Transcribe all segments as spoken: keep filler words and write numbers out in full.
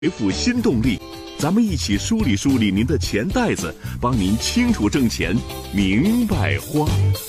财富新动力，咱们一起梳理梳理您的钱袋子，帮您清楚挣钱，明白花。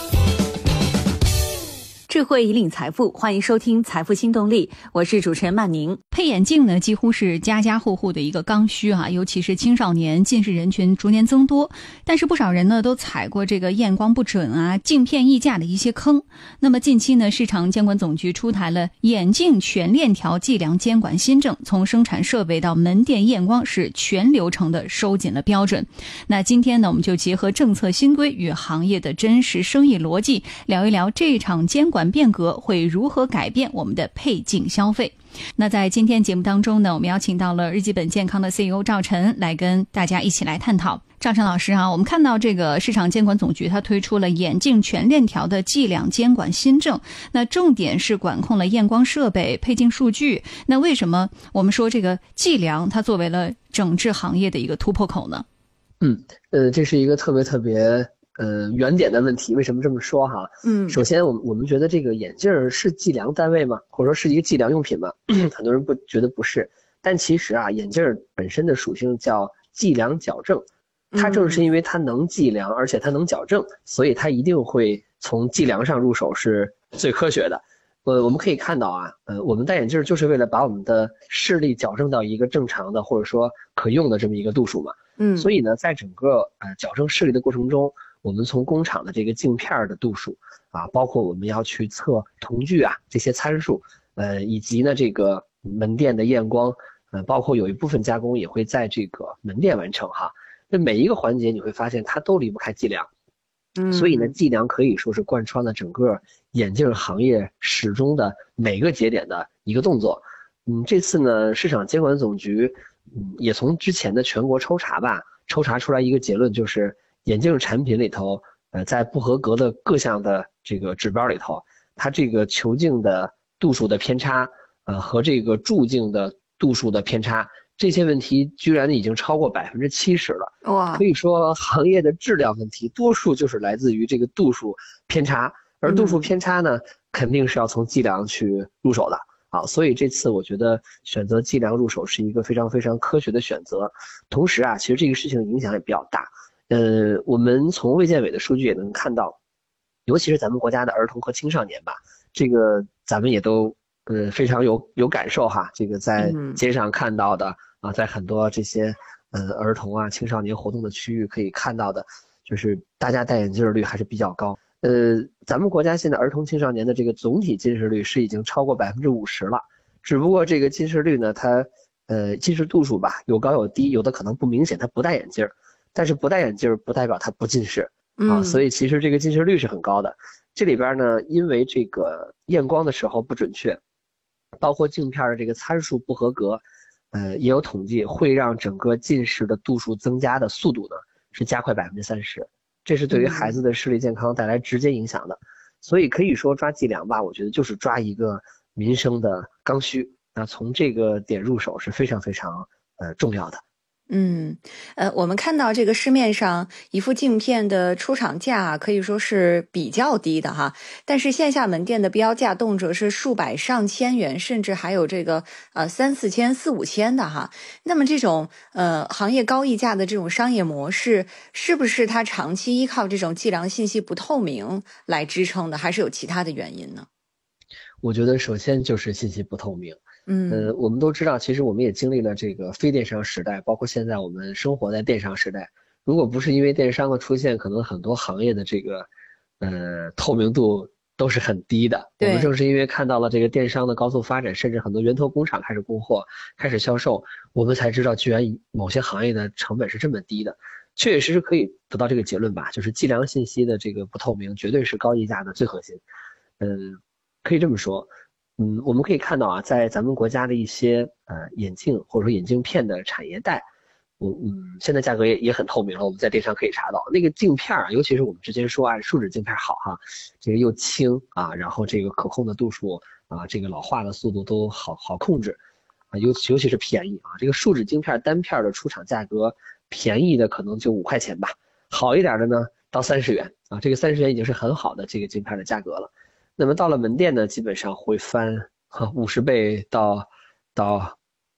智慧引领财富，欢迎收听财富新动力，我是主持人曼宁。 配眼镜呢，几乎是家家户户的一个刚需啊，尤其是青少年近视人群逐年增多，但是不少人呢都踩过这个验光不准啊、镜片溢价的一些坑。那么近期呢，市场监管总局出台了眼镜全链条计量监管新政，从生产设备到门店验光是全流程的收紧了标准。那今天呢，我们就结合政策新规与行业的真实生意逻辑，聊一聊这场监管变革会如何改变我们的配镜消费。那在今天节目当中呢，我们邀请到了日基本健康的 C E O 赵晨来跟大家一起来探讨。赵晨老师啊，我们看到这个市场监管总局它推出了眼镜全链条的计量监管新政，那重点是管控了验光设备、配镜数据。那为什么我们说这个计量它作为了整治行业的一个突破口呢？ 嗯，呃，这是一个特别特别呃原点的问题。为什么这么说哈？嗯，首先我们我们觉得这个眼镜是计量单位吗？或者说是一个计量用品吗？很多人不觉得不是，但其实啊，眼镜本身的属性叫计量矫正。它正是因为它能计量，而且它能矫正，所以它一定会从计量上入手是最科学的。呃，我们可以看到啊，呃，我们戴眼镜就是为了把我们的视力矫正到一个正常的或者说可用的这么一个度数嘛。嗯，所以呢，在整个呃矫正视力的过程中，我们从工厂的这个镜片的度数啊，包括我们要去测瞳距啊这些参数，呃，以及呢这个门店的验光，呃，包括有一部分加工也会在这个门店完成哈。这每一个环节你会发现它都离不开计量，嗯，所以呢，计量可以说是贯穿了整个眼镜行业始终的每个节点的一个动作。嗯，这次呢，市场监管总局嗯也从之前的全国抽查吧，抽查出来一个结论，就是眼镜产品里头，呃，在不合格的各项的这个指标里头，它这个球镜的度数的偏差，呃，和这个柱镜的度数的偏差。这些问题居然已经超过百分之七十了，哇！可以说行业的质量问题多数就是来自于这个度数偏差，而度数偏差呢，嗯、肯定是要从计量去入手的啊。所以这次我觉得选择计量入手是一个非常非常科学的选择。同时啊，其实这个事情影响也比较大。呃，我们从卫健委的数据也能看到，尤其是咱们国家的儿童和青少年吧，这个咱们也都呃非常有有感受哈。这个在街上看到的。嗯啊，在很多这些呃儿童啊、青少年活动的区域可以看到的，就是大家戴眼镜率还是比较高。呃，咱们国家现在儿童青少年的这个总体近视率是已经超过百分之五十了，只不过这个近视率呢，它呃近视度数吧有高有低，有的可能不明显，他不戴眼镜，但是不戴眼镜不代表他不近视啊，嗯、所以其实这个近视率是很高的。这里边呢，因为这个验光的时候不准确，包括镜片的这个参数不合格。呃，也有统计会让整个近视的度数增加的速度呢是加快百分之三十，这是对于孩子的视力健康带来直接影响的。所以可以说抓计量吧，我觉得就是抓一个民生的刚需。那从这个点入手是非常非常呃重要的。 嗯，呃，我们看到这个市面上一副镜片的出厂价可以说是比较低的哈，但是线下门店的标价动辄是数百上千元，甚至还有这个呃三四千、四五千的哈。那么这种呃行业高溢价的这种商业模式，是不是它长期依靠这种计量信息不透明来支撑的，还是有其他的原因呢？ 我觉得首先就是信息不透明。嗯，呃，我们都知道，其实我们也经历了这个非电商时代，包括现在我们生活在电商时代。如果不是因为电商的出现，可能很多行业的这个，呃，透明度都是很低的。我们正是因为看到了这个电商的高速发展，甚至很多源头工厂开始供货、开始销售，我们才知道居然某些行业的成本是这么低的。确确实实可以得到这个结论吧，就是计量信息的这个不透明，绝对是高溢价的最核心。嗯，可以这么说。嗯，我们可以看到啊，在咱们国家的一些呃眼镜或者说眼镜片的产业带，我嗯现在价格也也很透明了，我们在电商可以查到那个镜片啊，尤其是我们之前说按树脂镜片好哈，这个又轻啊，然后这个可控的度数啊，这个老化的速度都好好控制啊，尤尤其是便宜啊，这个树脂镜片单片的出厂价格便宜的可能就五块钱吧，好一点的呢到三十元啊，这个三十元已经是很好的这个镜片的价格了。那么到了门店呢，基本上会翻五十倍到到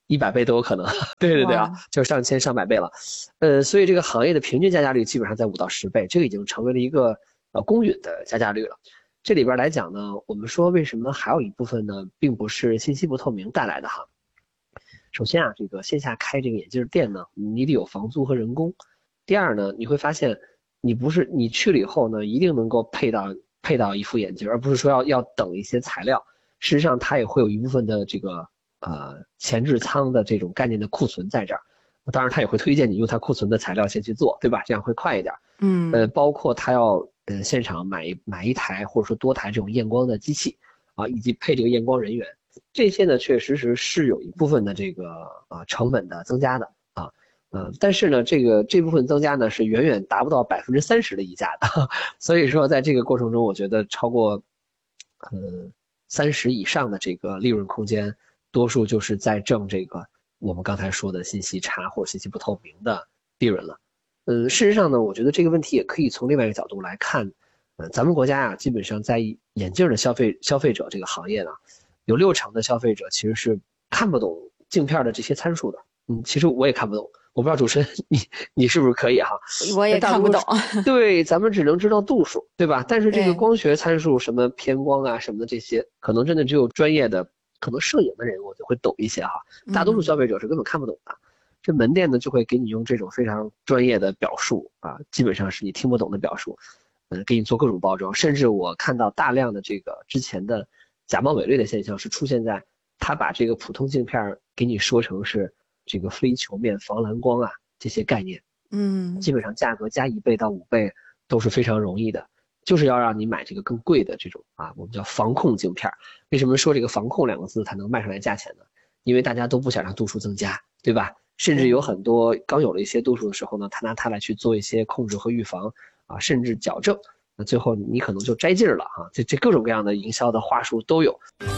一百倍都有可能。对对对啊，就是上千上百倍了。呃，所以这个行业的平均加价率基本上在五到十倍，这个已经成为了一个呃公允的加价率了。这里边来讲呢，我们说为什么还有一部分呢，并不是信息不透明带来的哈。首先啊，这个线下开这个眼镜店呢，你得有房租和人工。第二呢，你会发现你不是你去了以后呢，一定能够配到配到一副眼镜，而不是说要要等一些材料。事实上，它也会有一部分的这个呃前置仓的这种概念的库存在这儿。当然，它也会推荐你用它库存的材料先去做，对吧？这样会快一点。 嗯， 呃，包括它要呃现场买买一台或者说多台这种验光的机器啊，以及配这个验光人员。这些呢，确实是是有一部分的这个啊成本的增加的啊，呃，但是呢，这个这部分增加呢是远远达不到百分之三十的溢价的，所以说在这个过程中，我觉得超过呃三十以上的这个利润空间，多数就是在挣这个我们刚才说的信息差或信息不透明的利润了。呃，事实上呢，我觉得这个问题也可以从另外一个角度来看，呃，咱们国家啊，基本上在眼镜的消费消费者这个行业呢。有六成的消费者其实是看不懂镜片的这些参数的，嗯，其实我也看不懂，我不知道主持人你你是不是可以哈？ 我也看不懂。 对，咱们只能知道度数，对吧？但是这个光学参数，什么偏光啊什么的这些，可能真的只有专业的，可能摄影的人我就会懂一些哈，大多数消费者是根本看不懂的。嗯、这门店呢就会给你用这种非常专业的表述啊，基本上是你听不懂的表述，嗯、呃，给你做各种包装，甚至我看到大量的这个之前的。假冒伪劣的现象是出现在他把这个普通镜片给你说成是这个非球面防蓝光啊这些概念， 嗯， 基本上价格加一倍到五倍都是非常容易的，就是要让你买这个更贵的这种啊，我们叫防控镜片。为什么说这个防控两个字才能卖上来价钱呢？因为大家都不想让度数增加，对吧？甚至有很多刚有了一些度数的时候呢，他拿它来去做一些控制和预防啊，甚至矫正。那最后你可能就摘劲了哈，这这各种各样的营销的话术都有。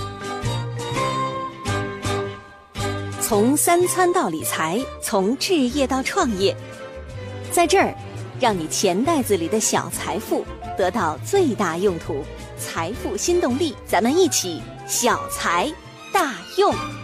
从三餐到理财，从置业到创业，在这儿让你钱袋子里的小财富得到最大用途。财富新动力，咱们一起小财大用。